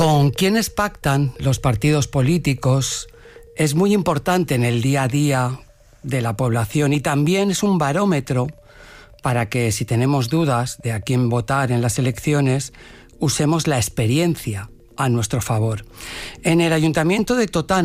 Con quienes pactan los partidos políticos es muy importante en el día a día de la población, y también es un barómetro para que, si tenemos dudas de a quién votar en las elecciones, usemos la experiencia a nuestro favor. En el Ayuntamiento de Totana